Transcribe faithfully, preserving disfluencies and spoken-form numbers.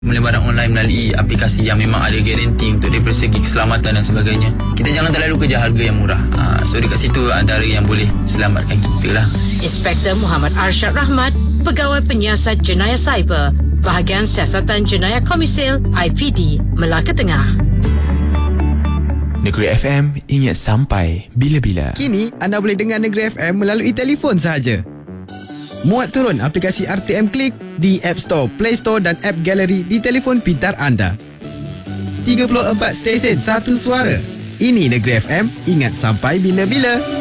Beli barang online melalui aplikasi yang memang ada garanti untuk dari segi keselamatan dan sebagainya. Kita jangan terlalu kejar harga yang murah. Ha, so dekat situ antara yang boleh selamatkan kita lah. Inspektor Muhammad Arsyad Rahmat, Pegawai Penyiasat Jenayah Cyber, Bahagian Siasatan Jenayah Komisil I P D, Melaka Tengah. Negeri F M, ingat sampai bila-bila. Kini anda boleh dengar Negeri F M melalui telefon sahaja. Muat turun aplikasi R T M Click di App Store, Play Store dan App Gallery di telefon pintar anda. tiga puluh empat stesen, satu suara. Ini Negeri F M, ingat sampai bila-bila.